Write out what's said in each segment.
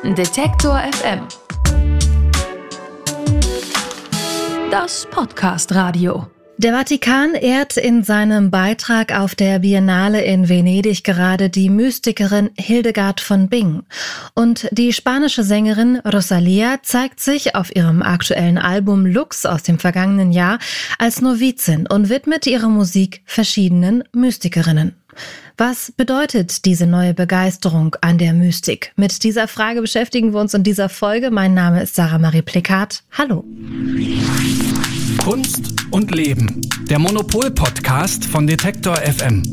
Detektor FM. Das Podcast-Radio. Der Vatikan ehrt in seinem Beitrag auf der Biennale in Venedig gerade die Mystikerin Hildegard von Bingen. Und die spanische Sängerin Rosalía zeigt sich auf ihrem aktuellen Album Lux aus dem vergangenen Jahr als Novizin und widmet ihre Musik verschiedenen Mystikerinnen. Was bedeutet diese neue Begeisterung an der Mystik? Mit dieser Frage beschäftigen wir uns in dieser Folge. Mein Name ist Sarah Marie Plikat. Hallo. Kunst und Leben. Der Monopol-Podcast von Detektor FM.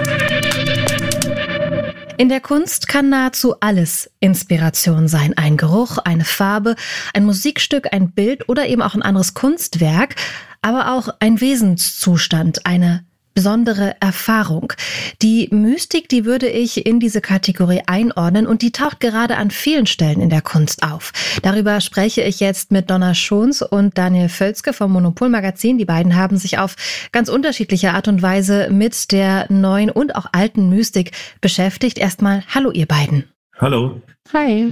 In der Kunst kann nahezu alles Inspiration sein. Ein Geruch, eine Farbe, ein Musikstück, ein Bild oder eben auch ein anderes Kunstwerk, aber auch ein Wesenszustand, eine besondere Erfahrung. Die Mystik, die würde ich in diese Kategorie einordnen und die taucht gerade an vielen Stellen in der Kunst auf. Darüber spreche ich jetzt mit Donna Schoens und Daniel Völzke vom Monopol Magazin. Die beiden haben sich auf ganz unterschiedliche Art und Weise mit der neuen und auch alten Mystik beschäftigt. Erstmal hallo ihr beiden. Hallo. Hi.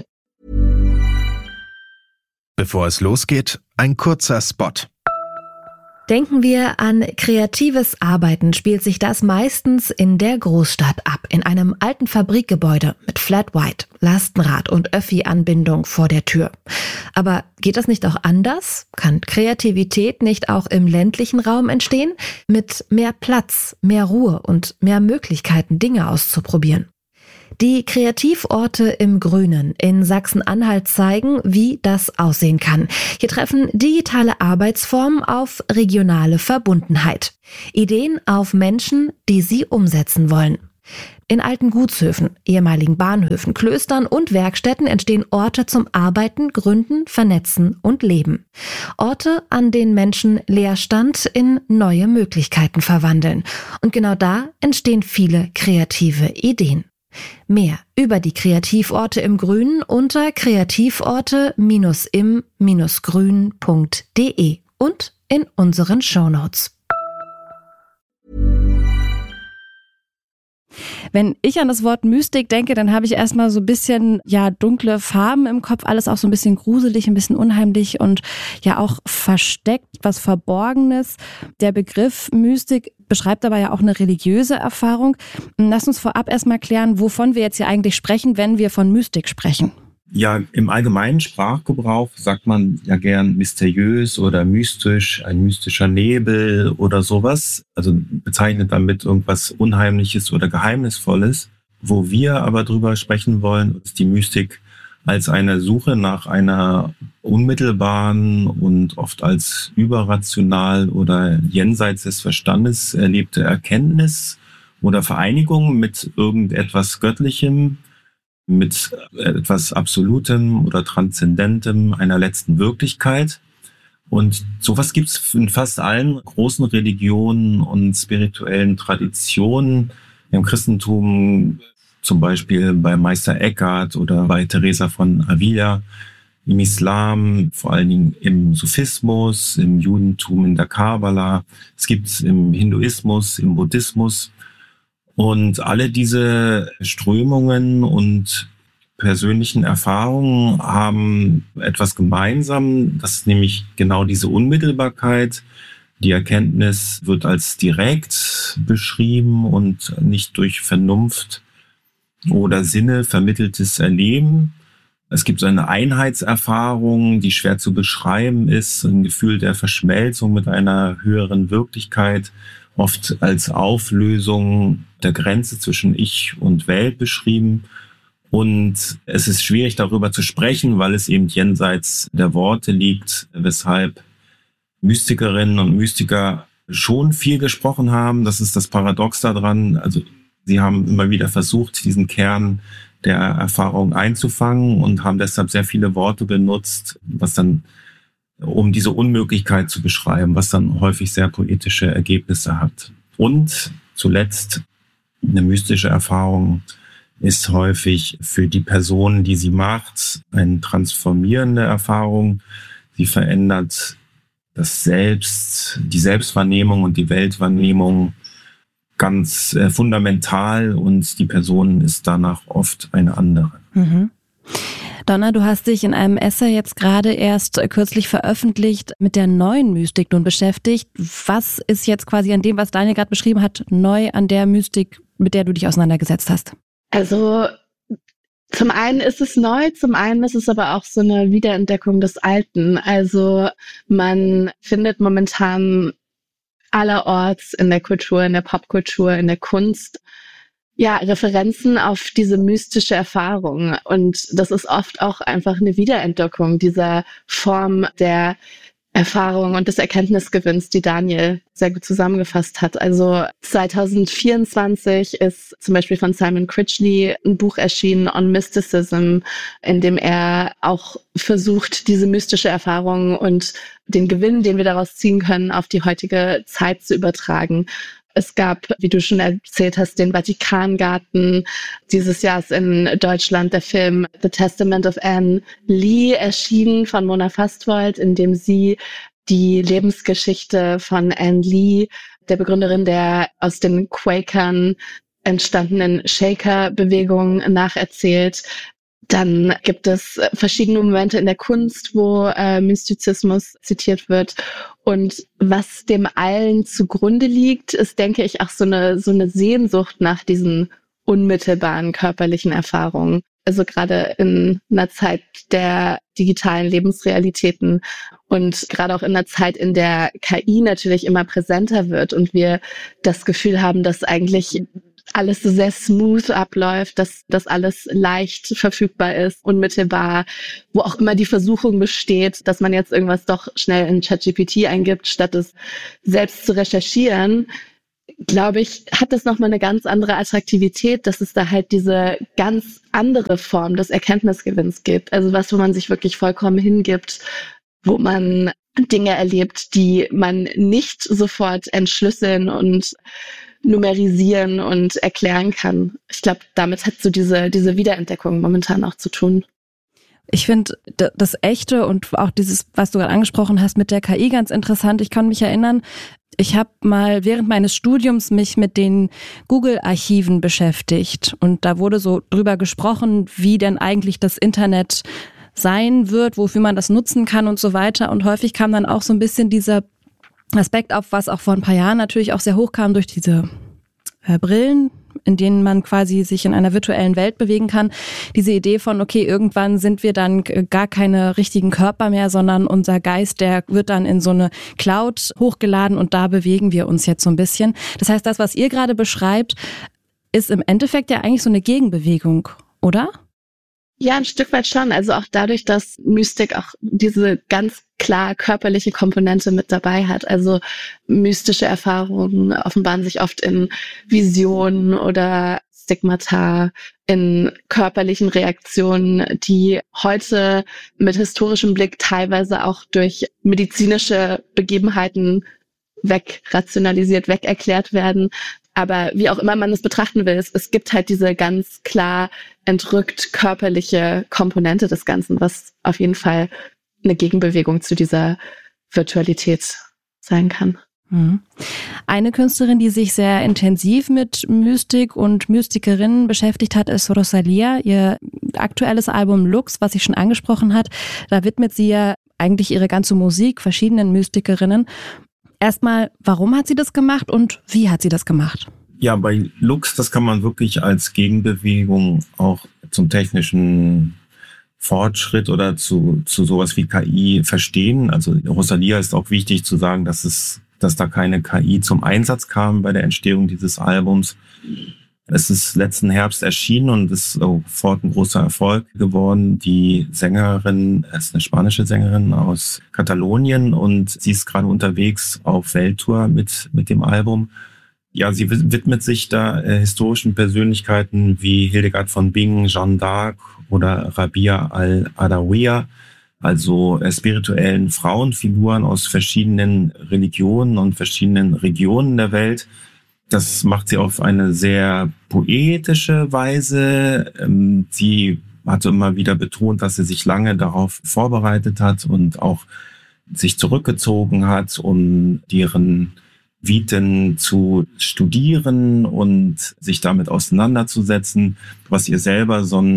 Bevor es losgeht, ein kurzer Spot. Denken wir an kreatives Arbeiten, spielt sich das meistens in der Großstadt ab, in einem alten Fabrikgebäude mit Flat White, Lastenrad und Öffi-Anbindung vor der Tür. Aber geht das nicht auch anders? Kann Kreativität nicht auch im ländlichen Raum entstehen? Mit mehr Platz, mehr Ruhe und mehr Möglichkeiten, Dinge auszuprobieren. Die Kreativorte im Grünen in Sachsen-Anhalt zeigen, wie das aussehen kann. Hier treffen digitale Arbeitsformen auf regionale Verbundenheit. Ideen auf Menschen, die sie umsetzen wollen. In alten Gutshöfen, ehemaligen Bahnhöfen, Klöstern und Werkstätten entstehen Orte zum Arbeiten, Gründen, Vernetzen und Leben. Orte, an denen Menschen Leerstand in neue Möglichkeiten verwandeln. Und genau da entstehen viele kreative Ideen. Mehr über die Kreativorte im Grünen unter kreativorte-im-grün.de und in unseren Shownotes. Wenn ich an das Wort Mystik denke, dann habe ich erstmal so ein bisschen, dunkle Farben im Kopf, alles auch so ein bisschen gruselig, ein bisschen unheimlich und ja auch versteckt, was Verborgenes. Der Begriff Mystik beschreibt aber ja auch eine religiöse Erfahrung. Lass uns vorab erstmal klären, wovon wir jetzt hier eigentlich sprechen, wenn wir von Mystik sprechen. Ja, im allgemeinen Sprachgebrauch sagt man ja gern mysteriös oder mystisch, ein mystischer Nebel oder sowas. Also bezeichnet damit irgendwas Unheimliches oder Geheimnisvolles. Wo wir aber drüber sprechen wollen, ist die Mystik als eine Suche nach einer unmittelbaren und oft als überrational oder jenseits des Verstandes erlebte Erkenntnis oder Vereinigung mit irgendetwas Göttlichem, mit etwas Absolutem oder Transzendentem, einer letzten Wirklichkeit. Und sowas gibt es in fast allen großen Religionen und spirituellen Traditionen. Im Christentum zum Beispiel bei Meister Eckhart oder bei Teresa von Avila. Im Islam, vor allen Dingen im Sufismus, im Judentum, in der Kabbala. Es gibt es im Hinduismus, im Buddhismus. Und alle diese Strömungen und persönlichen Erfahrungen haben etwas gemeinsam. Das ist nämlich genau diese Unmittelbarkeit. Die Erkenntnis wird als direkt beschrieben und nicht durch Vernunft oder Sinne vermitteltes Erleben. Es gibt so eine Einheitserfahrung, die schwer zu beschreiben ist, ein Gefühl der Verschmelzung mit einer höheren Wirklichkeit, oft als Auflösung der Grenze zwischen Ich und Welt beschrieben. Und es ist schwierig, darüber zu sprechen, weil es eben jenseits der Worte liegt, weshalb Mystikerinnen und Mystiker schon viel gesprochen haben. Das ist das Paradox daran. Also sie haben immer wieder versucht, diesen Kern der Erfahrung einzufangen und haben deshalb sehr viele Worte benutzt, um diese Unmöglichkeit zu beschreiben, was dann häufig sehr poetische Ergebnisse hat. Und zuletzt, eine mystische Erfahrung ist häufig für die Person, die sie macht, eine transformierende Erfahrung. Sie verändert das Selbst, die Selbstwahrnehmung und die Weltwahrnehmung ganz fundamental und die Person ist danach oft eine andere. Mhm. Donna, du hast dich in einem Essay jetzt gerade erst kürzlich veröffentlicht mit der neuen Mystik nun beschäftigt. Was ist jetzt quasi an dem, was Daniel gerade beschrieben hat, neu an der Mystik, mit der du dich auseinandergesetzt hast? Also zum einen ist es neu, zum einen ist es aber auch so eine Wiederentdeckung des Alten. Also man findet momentan allerorts in der Kultur, in der Popkultur, in der Kunst Referenzen auf diese mystische Erfahrung. Und das ist oft auch einfach eine Wiederentdeckung dieser Form der Erfahrung und des Erkenntnisgewinns, die Daniel sehr gut zusammengefasst hat. Also 2024 ist zum Beispiel von Simon Critchley ein Buch erschienen, On Mysticism, in dem er auch versucht, diese mystische Erfahrung und den Gewinn, den wir daraus ziehen können, auf die heutige Zeit zu übertragen. Es gab, wie du schon erzählt hast, den Vatikangarten. Dieses Jahr ist in Deutschland der Film The Testament of Anne Lee erschienen von Mona Fastwold, in dem sie die Lebensgeschichte von Anne Lee, der Begründerin der aus den Quakern entstandenen Shaker-Bewegung, nacherzählt. Dann gibt es verschiedene Momente in der Kunst, wo Mystizismus zitiert wird. Und was dem allen zugrunde liegt, ist, denke ich, auch so eine Sehnsucht nach diesen unmittelbaren körperlichen Erfahrungen. Also gerade in einer Zeit der digitalen Lebensrealitäten und gerade auch in einer Zeit, in der KI natürlich immer präsenter wird und wir das Gefühl haben, dass eigentlich alles so sehr smooth abläuft, dass das alles leicht verfügbar ist, unmittelbar, wo auch immer die Versuchung besteht, dass man jetzt irgendwas doch schnell in ChatGPT eingibt, statt es selbst zu recherchieren, glaube ich, hat das nochmal eine ganz andere Attraktivität, dass es da halt diese ganz andere Form des Erkenntnisgewinns gibt. Also was, wo man sich wirklich vollkommen hingibt, wo man Dinge erlebt, die man nicht sofort entschlüsseln und numerisieren und erklären kann. Ich glaube, damit hat so diese Wiederentdeckung momentan auch zu tun. Ich finde das Echte und auch dieses, was du gerade angesprochen hast mit der KI, ganz interessant. Ich kann mich erinnern, ich habe mal während meines Studiums mich mit den Google-Archiven beschäftigt und da wurde so drüber gesprochen, wie denn eigentlich das Internet sein wird, wofür man das nutzen kann und so weiter. Und häufig kam dann auch so ein bisschen dieser Aspekt auf, was auch vor ein paar Jahren natürlich auch sehr hoch kam durch diese Brillen, in denen man quasi sich in einer virtuellen Welt bewegen kann. Diese Idee von, okay, irgendwann sind wir dann gar keine richtigen Körper mehr, sondern unser Geist, der wird dann in so eine Cloud hochgeladen und da bewegen wir uns jetzt so ein bisschen. Das heißt, das, was ihr gerade beschreibt, ist im Endeffekt ja eigentlich so eine Gegenbewegung, oder? Ja, ein Stück weit schon. Also auch dadurch, dass Mystik auch diese ganz klar körperliche Komponente mit dabei hat. Also mystische Erfahrungen offenbaren sich oft in Visionen oder Stigmata, in körperlichen Reaktionen, die heute mit historischem Blick teilweise auch durch medizinische Begebenheiten wegrationalisiert, wegerklärt werden. Aber wie auch immer man es betrachten will, es gibt halt diese ganz klar entrückt körperliche Komponente des Ganzen, was auf jeden Fall eine Gegenbewegung zu dieser Virtualität sein kann. Eine Künstlerin, die sich sehr intensiv mit Mystik und Mystikerinnen beschäftigt hat, ist Rosalía. Ihr aktuelles Album Lux, was sie schon angesprochen hat, da widmet sie ja eigentlich ihre ganze Musik verschiedenen Mystikerinnen. Erstmal, warum hat sie das gemacht und wie hat sie das gemacht? Ja, bei Lux, das kann man wirklich als Gegenbewegung auch zum technischen Fortschritt oder zu sowas wie KI verstehen. Also Rosalía ist auch wichtig zu sagen, dass da keine KI zum Einsatz kam bei der Entstehung dieses Albums. Es ist letzten Herbst erschienen und ist sofort ein großer Erfolg geworden. Die Sängerin ist eine spanische Sängerin aus Katalonien und sie ist gerade unterwegs auf Welttour mit dem Album. Ja, sie widmet sich da historischen Persönlichkeiten wie Hildegard von Bingen, Jeanne d'Arc oder Rabia al-Adawiya, also spirituellen Frauenfiguren aus verschiedenen Religionen und verschiedenen Regionen der Welt. Das macht sie auf eine sehr poetische Weise. Sie hatte immer wieder betont, dass sie sich lange darauf vorbereitet hat und auch sich zurückgezogen hat, um deren Viten zu studieren und sich damit auseinanderzusetzen, was ihr selber so ein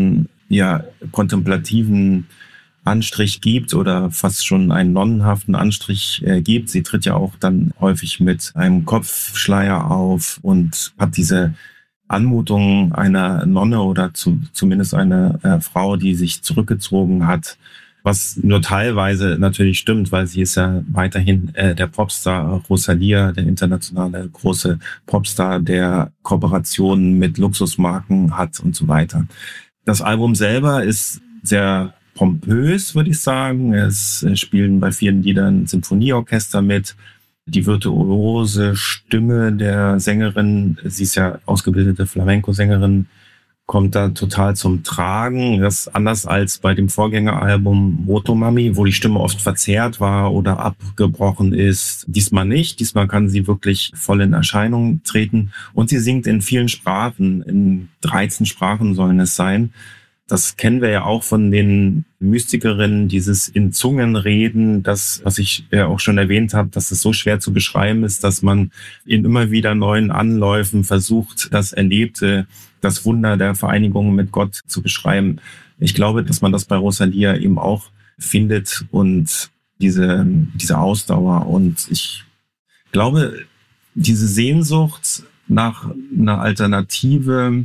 kontemplativen Anstrich gibt oder fast schon einen nonnenhaften Anstrich gibt. Sie tritt ja auch dann häufig mit einem Kopfschleier auf und hat diese Anmutung einer Nonne oder zumindest einer Frau, die sich zurückgezogen hat, was nur teilweise natürlich stimmt, weil sie ist ja weiterhin der Popstar Rosalía, der internationale große Popstar, der Kooperationen mit Luxusmarken hat und so weiter. Das Album selber ist sehr pompös, würde ich sagen. Es spielen bei vielen Liedern Symphonieorchester mit. Die virtuose Stimme der Sängerin, sie ist ja ausgebildete Flamenco-Sängerin, kommt da total zum Tragen. Das ist anders als bei dem Vorgängeralbum Motomami, wo die Stimme oft verzerrt war oder abgebrochen ist. Diesmal nicht. Diesmal kann sie wirklich voll in Erscheinung treten. Und sie singt in vielen Sprachen. In 13 Sprachen sollen es sein. Das kennen wir ja auch von den Mystikerinnen, dieses in Zungen reden, das, was ich ja auch schon erwähnt habe, dass es so schwer zu beschreiben ist, dass man in immer wieder neuen Anläufen versucht, das Erlebte, das Wunder der Vereinigung mit Gott zu beschreiben. Ich glaube, dass man das bei Rosalía eben auch findet und diese Ausdauer. Und ich glaube, diese Sehnsucht nach einer Alternative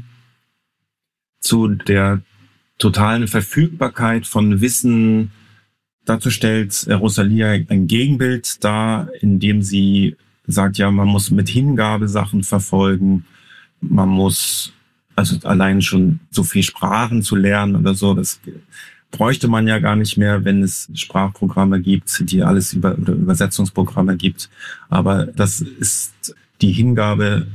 zu der totalen Verfügbarkeit von Wissen, dazu stellt Rosalía ein Gegenbild dar, in dem sie sagt, ja, man muss mit Hingabe Sachen verfolgen, man muss also allein schon so viel Sprachen zu lernen oder so, das bräuchte man ja gar nicht mehr, wenn es Sprachprogramme gibt, die alles oder Übersetzungsprogramme gibt. Aber das ist die Hingabe,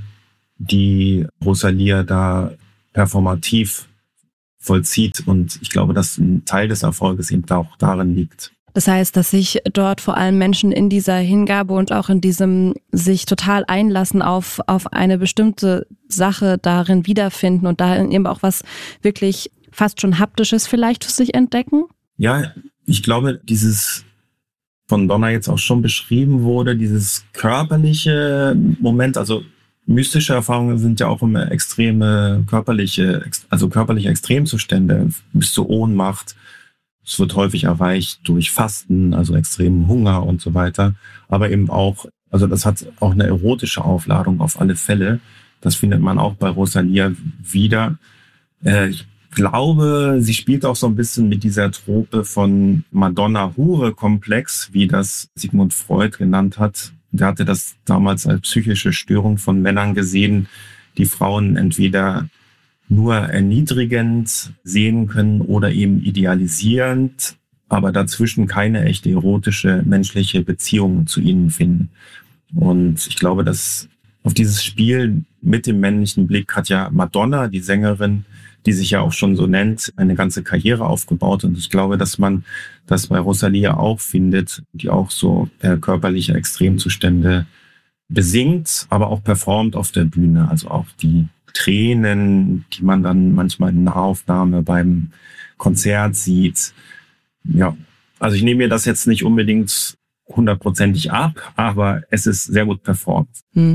die Rosalía da performativ vollzieht. Und ich glaube, dass ein Teil des Erfolges eben auch darin liegt. Das heißt, dass sich dort vor allem Menschen in dieser Hingabe und auch in diesem sich total einlassen auf eine bestimmte Sache darin wiederfinden und darin eben auch was wirklich fast schon Haptisches vielleicht für sich entdecken? Ja, ich glaube, dieses von Donna jetzt auch schon beschrieben wurde, dieses körperliche Moment, also mystische Erfahrungen sind ja auch immer extreme körperliche Extremzustände bis zur Ohnmacht. Es wird häufig erreicht durch Fasten, also extremen Hunger und so weiter. Aber eben auch, also das hat auch eine erotische Aufladung auf alle Fälle. Das findet man auch bei Rosalía wieder. Ich glaube, sie spielt auch so ein bisschen mit dieser Trope von Madonna-Hure-Komplex, wie das Sigmund Freud genannt hat. Der hatte das damals als psychische Störung von Männern gesehen, die Frauen entweder nur erniedrigend sehen können oder eben idealisierend, aber dazwischen keine echte erotische menschliche Beziehung zu ihnen finden. Und ich glaube, dass auf dieses Spiel mit dem männlichen Blick hat ja Madonna, die Sängerin, die sich ja auch schon so nennt, eine ganze Karriere aufgebaut. Und ich glaube, dass man das bei Rosalía auch findet, die auch so körperliche Extremzustände besingt, aber auch performt auf der Bühne. Also auch die Tränen, die man dann manchmal in Nahaufnahme beim Konzert sieht. Ja, also ich nehme mir das jetzt nicht unbedingt 100%ig ab, aber es ist sehr gut performt.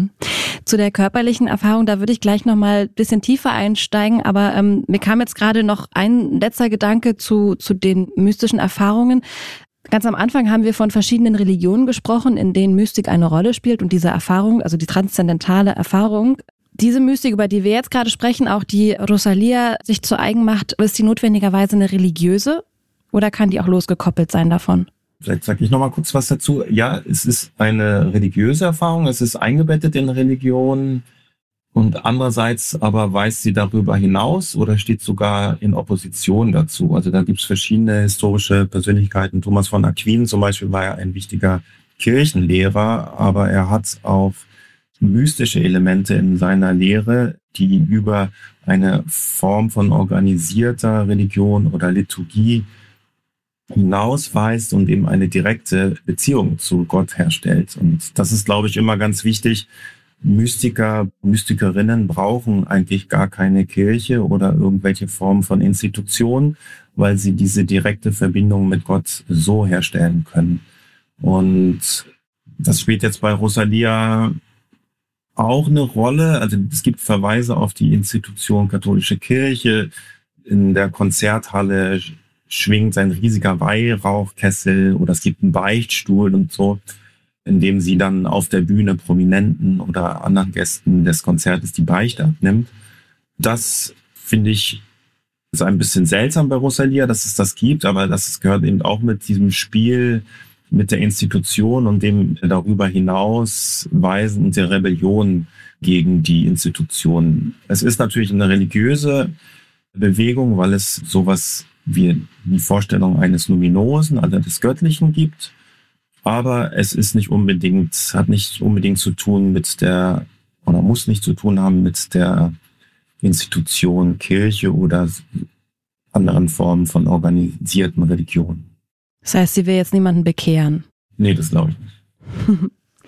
Zu der körperlichen Erfahrung, da würde ich gleich noch mal ein bisschen tiefer einsteigen, aber mir kam jetzt gerade noch ein letzter Gedanke zu den mystischen Erfahrungen. Ganz am Anfang haben wir von verschiedenen Religionen gesprochen, in denen Mystik eine Rolle spielt und diese Erfahrung, also die transzendentale Erfahrung. Diese Mystik, über die wir jetzt gerade sprechen, auch die Rosalía sich zu eigen macht, ist die notwendigerweise eine religiöse oder kann die auch losgekoppelt sein davon? Vielleicht sage ich noch mal kurz was dazu. Ja, es ist eine religiöse Erfahrung, es ist eingebettet in Religion und andererseits aber weist sie darüber hinaus oder steht sogar in Opposition dazu. Also da gibt es verschiedene historische Persönlichkeiten. Thomas von Aquin zum Beispiel war ja ein wichtiger Kirchenlehrer, aber er hat auch mystische Elemente in seiner Lehre, die über eine Form von organisierter Religion oder Liturgie hinausweist und eben eine direkte Beziehung zu Gott herstellt. Und das ist, glaube ich, immer ganz wichtig. Mystiker, Mystikerinnen brauchen eigentlich gar keine Kirche oder irgendwelche Formen von Institutionen, weil sie diese direkte Verbindung mit Gott so herstellen können. Und das spielt jetzt bei Rosalía auch eine Rolle. Also es gibt Verweise auf die Institution katholische Kirche. in der Konzerthalle schwingt ein riesiger Weihrauchkessel oder es gibt einen Beichtstuhl und so, in dem sie dann auf der Bühne Prominenten oder anderen Gästen des Konzertes die Beichte abnimmt. Das finde ich ist ein bisschen seltsam bei Rosalia, dass es das gibt, aber das gehört eben auch mit diesem Spiel mit der Institution und dem darüber hinaus Weisen und der Rebellion gegen die Institution. Es ist natürlich eine religiöse Bewegung, weil es sowas wie die Vorstellung eines Luminosen, also des Göttlichen gibt. Aber es ist hat nicht unbedingt zu tun mit der, oder muss nicht zu tun haben mit der Institution Kirche oder anderen Formen von organisierten Religionen. Das heißt, sie will jetzt niemanden bekehren? Nee, das glaube ich nicht.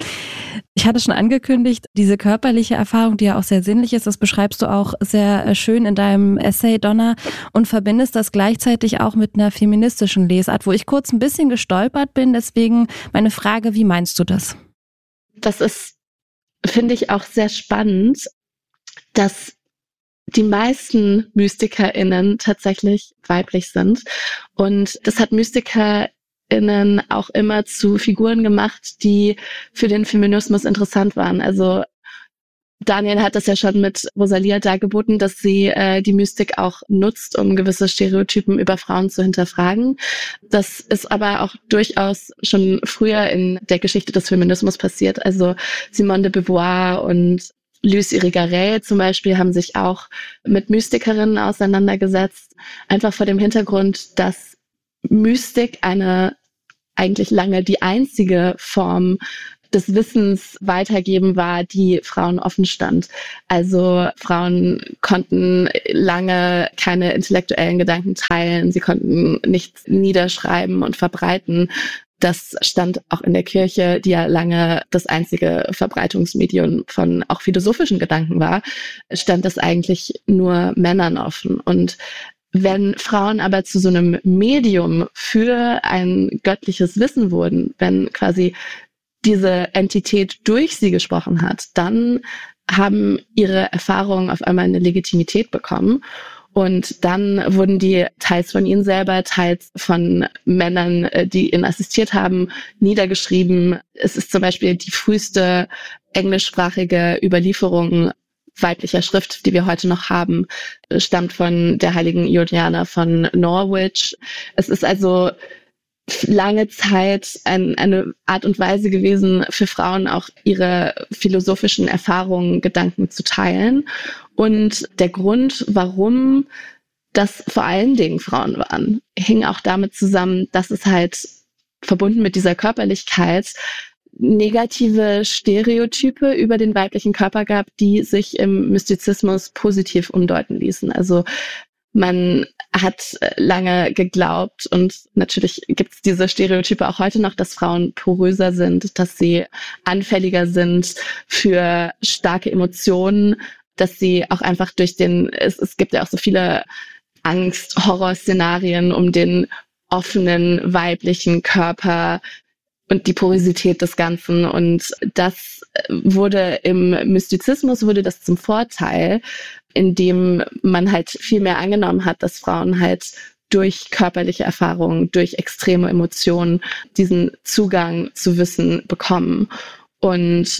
Ich hatte schon angekündigt, diese körperliche Erfahrung, die ja auch sehr sinnlich ist, das beschreibst du auch sehr schön in deinem Essay, Donna, und verbindest das gleichzeitig auch mit einer feministischen Lesart, wo ich kurz ein bisschen gestolpert bin. Deswegen meine Frage, wie meinst du das? Das ist, finde ich, auch sehr spannend, dass die meisten MystikerInnen tatsächlich weiblich sind. Und das hat MystikerInnen auch immer zu Figuren gemacht, die für den Feminismus interessant waren. Also Daniel hat das ja schon mit Rosalia dargeboten, dass sie die Mystik auch nutzt, um gewisse Stereotypen über Frauen zu hinterfragen. Das ist aber auch durchaus schon früher in der Geschichte des Feminismus passiert. Also Simone de Beauvoir und Luce Irigaray zum Beispiel haben sich auch mit Mystikerinnen auseinandergesetzt, einfach vor dem Hintergrund, dass Mystik eigentlich lange die einzige Form des Wissens weitergeben war, die Frauen offen stand. Also Frauen konnten lange keine intellektuellen Gedanken teilen, sie konnten nichts niederschreiben und verbreiten. Das stand auch in der Kirche, die ja lange das einzige Verbreitungsmedium von auch philosophischen Gedanken war, stand das eigentlich nur Männern offen. Und wenn Frauen aber zu so einem Medium für ein göttliches Wissen wurden, wenn quasi diese Entität durch sie gesprochen hat, dann haben ihre Erfahrungen auf einmal eine Legitimität bekommen. Und dann wurden die teils von ihnen selber, teils von Männern, die ihnen assistiert haben, niedergeschrieben. Es ist zum Beispiel die früheste englischsprachige Überlieferung weiblicher Schrift, die wir heute noch haben, stammt von der heiligen Juliana von Norwich. Es ist also lange Zeit eine Art und Weise gewesen, für Frauen auch ihre philosophischen Erfahrungen, Gedanken zu teilen. Und der Grund, warum das vor allen Dingen Frauen waren, hing auch damit zusammen, dass es halt verbunden mit dieser Körperlichkeit negative Stereotype über den weiblichen Körper gab, die sich im Mystizismus positiv umdeuten ließen. Also man hat lange geglaubt, und natürlich gibt es diese Stereotype auch heute noch, dass Frauen poröser sind, dass sie anfälliger sind für starke Emotionen, dass sie auch einfach es gibt ja auch so viele Angst-Horror-Szenarien um den offenen weiblichen Körper und die Porosität des Ganzen. Und das wurde im Mystizismus das zum Vorteil, indem man halt viel mehr angenommen hat, dass Frauen halt durch körperliche Erfahrungen, durch extreme Emotionen diesen Zugang zu Wissen bekommen. Und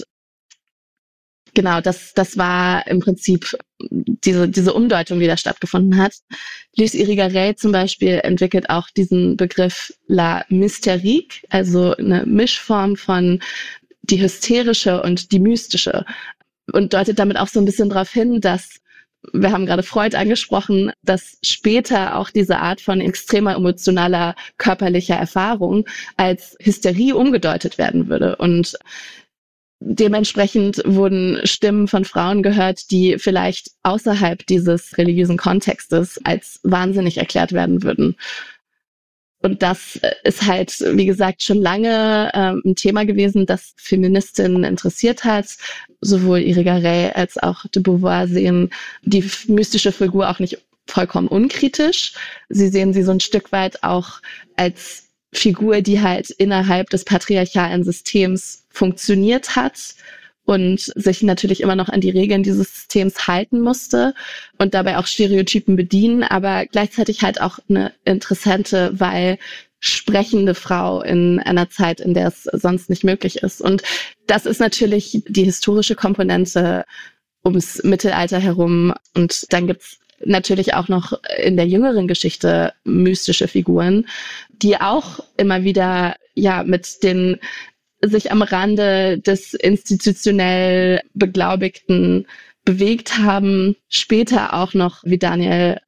genau, das war im Prinzip diese Umdeutung, die da stattgefunden hat. Luce Irigaray zum Beispiel entwickelt auch diesen Begriff La Mystérique, also eine Mischform von die hysterische und die mystische, und deutet damit auch so ein bisschen darauf hin, dass, wir haben gerade Freud angesprochen, dass später auch diese Art von extremer emotionaler körperlicher Erfahrung als Hysterie umgedeutet werden würde. Und dementsprechend wurden Stimmen von Frauen gehört, die vielleicht außerhalb dieses religiösen Kontextes als wahnsinnig erklärt werden würden. Und das ist halt, wie gesagt, schon lange ein Thema gewesen, das Feministinnen interessiert hat. Sowohl Irigaray als auch de Beauvoir sehen die mystische Figur auch nicht vollkommen unkritisch. Sie sehen sie so ein Stück weit auch als Figur, die halt innerhalb des patriarchalen Systems funktioniert hat und sich natürlich immer noch an die Regeln dieses Systems halten musste und dabei auch Stereotypen bedienen, aber gleichzeitig halt auch eine interessante, weil sprechende Frau in einer Zeit, in der es sonst nicht möglich ist. Und das ist natürlich die historische Komponente ums Mittelalter herum. Und dann gibt's natürlich auch noch in der jüngeren Geschichte mystische Figuren, die auch immer wieder mit den sich am Rande des institutionell Beglaubigten bewegt haben, später auch noch, wie Daniel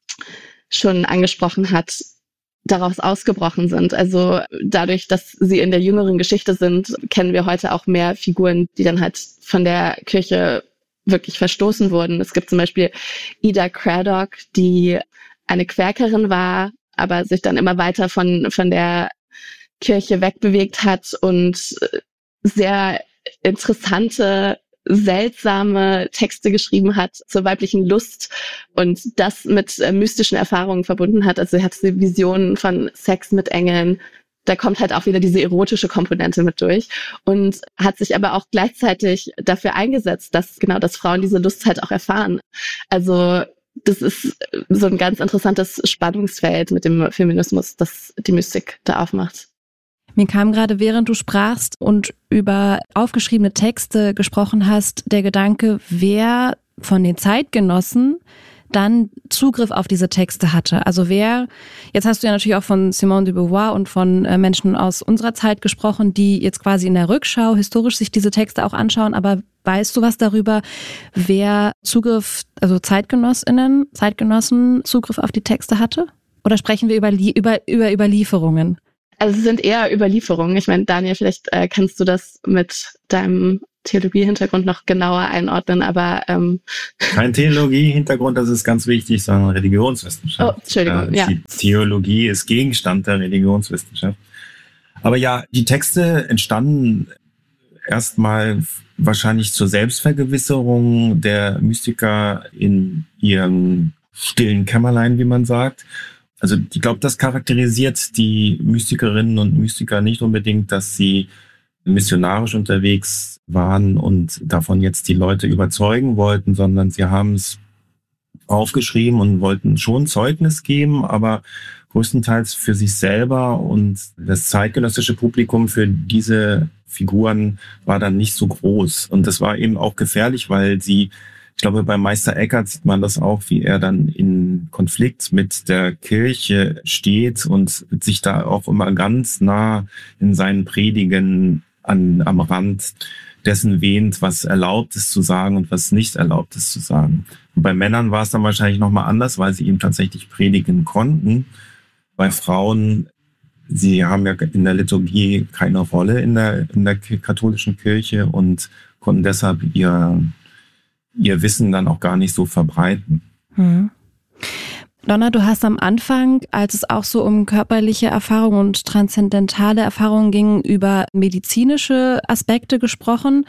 schon angesprochen hat, daraus ausgebrochen sind. Also dadurch, dass sie in der jüngeren Geschichte sind, kennen wir heute auch mehr Figuren, die dann halt von der Kirche wirklich verstoßen wurden. Es gibt zum Beispiel Ida Craddock, die eine Quäkerin war, aber sich dann immer weiter von der Kirche wegbewegt hat und sehr interessante, seltsame Texte geschrieben hat zur weiblichen Lust und das mit mystischen Erfahrungen verbunden hat. Also er hat Visionen von Sex mit Engeln. Da kommt halt auch wieder diese erotische Komponente mit durch und hat sich aber auch gleichzeitig dafür eingesetzt, dass Frauen diese Lust halt auch erfahren. Also das ist so ein ganz interessantes Spannungsfeld mit dem Feminismus, das die Mystik da aufmacht. Mir kam gerade, während du sprachst und über aufgeschriebene Texte gesprochen hast, der Gedanke, wer von den Zeitgenossen dann Zugriff auf diese Texte hatte. Also jetzt hast du ja natürlich auch von Simone de Beauvoir und von Menschen aus unserer Zeit gesprochen, die jetzt quasi in der Rückschau historisch sich diese Texte auch anschauen, aber weißt du was darüber, wer Zugriff, also Zeitgenossen Zugriff auf die Texte hatte? Oder sprechen wir über Überlieferungen? Also es sind eher Überlieferungen. Ich meine, Daniel, vielleicht kannst du das mit deinem Theologie-Hintergrund noch genauer einordnen, aber kein Theologie-Hintergrund, das ist ganz wichtig, sondern Religionswissenschaft. Oh, Entschuldigung, ja. Die Theologie ist Gegenstand der Religionswissenschaft. Aber ja, die Texte entstanden erstmal wahrscheinlich zur Selbstvergewisserung der Mystiker in ihrem stillen Kämmerlein, wie man sagt. Also ich glaube, das charakterisiert die Mystikerinnen und Mystiker nicht unbedingt, dass sie missionarisch unterwegs waren und davon jetzt die Leute überzeugen wollten, sondern sie haben es aufgeschrieben und wollten schon Zeugnis geben, aber größtenteils für sich selber, und das zeitgenössische Publikum für diese Figuren war dann nicht so groß. Und das war eben auch gefährlich, weil ich glaube, bei Meister Eckhart sieht man das auch, wie er dann in Konflikt mit der Kirche steht und sich da auch immer ganz nah in seinen Predigen am Rand dessen wähnt, was erlaubt ist zu sagen und was nicht erlaubt ist zu sagen. Und bei Männern war es dann wahrscheinlich nochmal anders, weil sie ihm tatsächlich predigen konnten. Bei Frauen, sie haben ja in der Liturgie keine Rolle in der katholischen Kirche und konnten deshalb ihr Wissen dann auch gar nicht so verbreiten. Donna, du hast am Anfang, als es auch so um körperliche Erfahrungen und transzendentale Erfahrungen ging, über medizinische Aspekte gesprochen.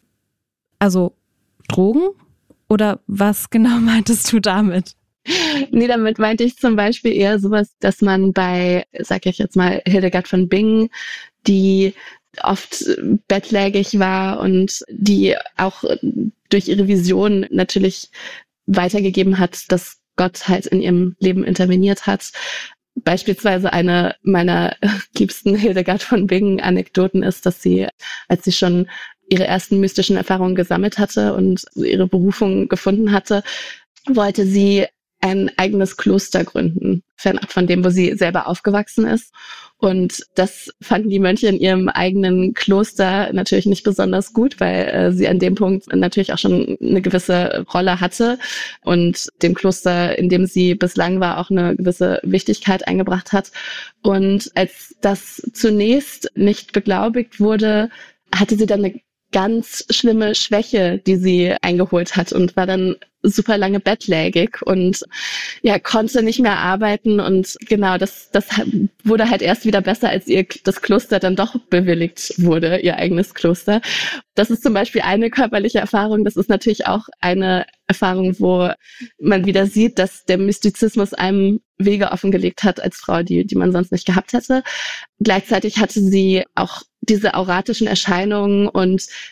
Also Drogen? Oder was genau meintest du damit? Nee, damit meinte ich zum Beispiel eher sowas, dass man bei, sag ich jetzt mal, Hildegard von Bingen, die oft bettlägerig war und die auch durch ihre Vision natürlich weitergegeben hat, dass Gott halt in ihrem Leben interveniert hat. Beispielsweise eine meiner liebsten Hildegard von Bingen-Anekdoten ist, dass sie, als sie schon ihre ersten mystischen Erfahrungen gesammelt hatte und ihre Berufung gefunden hatte, wollte sie ein eigenes Kloster gründen, fernab von dem, wo sie selber aufgewachsen ist. Und das fanden die Mönche in ihrem eigenen Kloster natürlich nicht besonders gut, weil sie an dem Punkt natürlich auch schon eine gewisse Rolle hatte und dem Kloster, in dem sie bislang war, auch eine gewisse Wichtigkeit eingebracht hat. Und als das zunächst nicht beglaubigt wurde, hatte sie dann eine ganz schlimme Schwäche, die sie eingeholt hat und war dann super lange bettlägerig und ja, konnte nicht mehr arbeiten, und genau, das wurde halt erst wieder besser, als ihr das Kloster dann doch bewilligt wurde, ihr eigenes Kloster. Das ist zum Beispiel eine körperliche Erfahrung. Das ist natürlich auch eine Erfahrung, wo man wieder sieht, dass der Mystizismus einem Wege offengelegt hat als Frau, die man sonst nicht gehabt hätte. Gleichzeitig hatte sie auch diese auratischen Erscheinungen und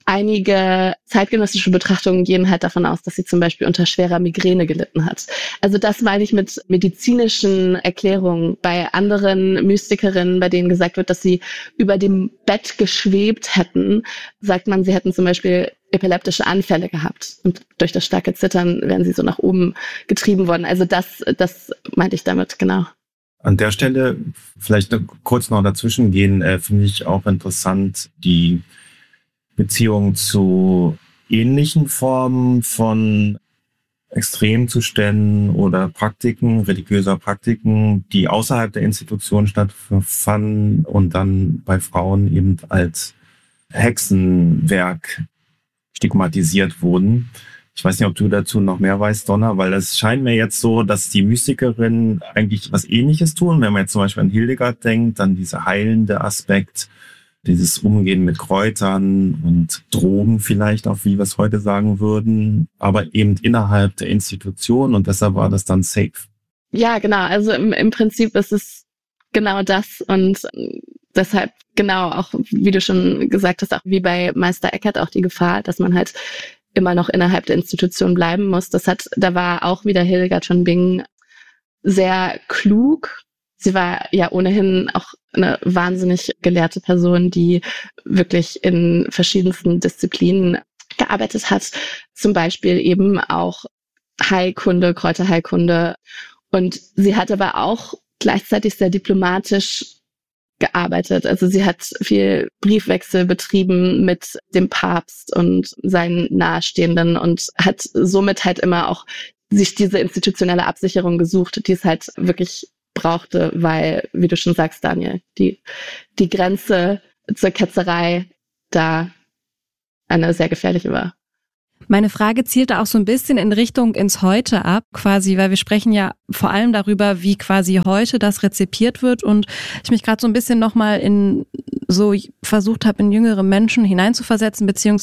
einige zeitgenössische Betrachtungen gehen halt davon aus, dass sie zum Beispiel unter schwerer Migräne gelitten hat. Also das meine ich mit medizinischen Erklärungen. Bei anderen Mystikerinnen, bei denen gesagt wird, dass sie über dem Bett geschwebt hätten, sagt man, sie hätten zum Beispiel epileptische Anfälle gehabt. Und durch das starke Zittern wären sie so nach oben getrieben worden. Also das meinte ich damit, genau. An der Stelle vielleicht kurz noch dazwischen gehen, finde ich auch interessant, die Beziehung zu ähnlichen Formen von Extremzuständen oder Praktiken, religiöser Praktiken, die außerhalb der Institution stattfanden und dann bei Frauen eben als Hexenwerk stigmatisiert wurden. Ich weiß nicht, ob du dazu noch mehr weißt, Donna, weil es scheint mir jetzt so, dass die Mystikerinnen eigentlich was Ähnliches tun. Wenn man jetzt zum Beispiel an Hildegard denkt, dann dieser heilende Aspekt, dieses Umgehen mit Kräutern und Drogen vielleicht auch, wie wir es heute sagen würden, aber eben innerhalb der Institution und deshalb war das dann safe. Ja, genau. Also im Prinzip ist es genau das und deshalb genau auch, wie du schon gesagt hast, auch wie bei Meister Eckhart auch die Gefahr, dass man halt immer noch innerhalb der Institution bleiben muss. Da war auch wieder Hildegard von Bingen sehr klug. Sie war ja ohnehin auch eine wahnsinnig gelehrte Person, die wirklich in verschiedensten Disziplinen gearbeitet hat. Zum Beispiel eben auch Heilkunde, Kräuterheilkunde. Und sie hat aber auch gleichzeitig sehr diplomatisch gearbeitet. Also sie hat viel Briefwechsel betrieben mit dem Papst und seinen Nahestehenden und hat somit halt immer auch sich diese institutionelle Absicherung gesucht, die es halt wirklich brauchte, weil, wie du schon sagst, Daniel, die Grenze zur Ketzerei da eine sehr gefährliche war. Meine Frage zielte auch so ein bisschen in Richtung ins Heute ab, quasi, weil wir sprechen ja vor allem darüber, wie quasi heute das rezipiert wird und ich mich gerade so ein bisschen nochmal versucht habe, in jüngere Menschen hineinzuversetzen, beziehungsweise